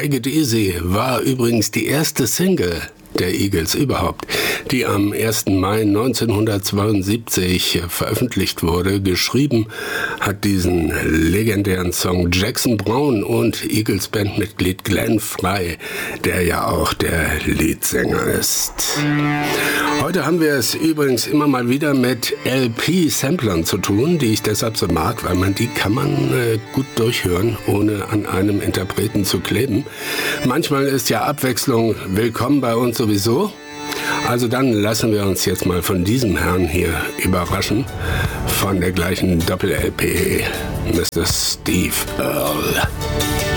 Take It Easy war übrigens die erste Single der Eagles überhaupt, die am 1. Mai 1972 veröffentlicht wurde. Geschrieben hat diesen legendären Song Jackson Browne und Eagles-Bandmitglied Glenn Frey, der ja auch der Leadsänger ist. Heute haben wir es übrigens immer mal wieder mit LP-Samplern zu tun, die ich deshalb so mag, weil die kann man gut durchhören, ohne an einem Interpreten zu kleben. Manchmal ist ja Abwechslung willkommen bei uns sowieso. Also dann lassen wir uns jetzt mal von diesem Herrn hier überraschen, von der gleichen Doppel-LP, Mr. Steve Earle.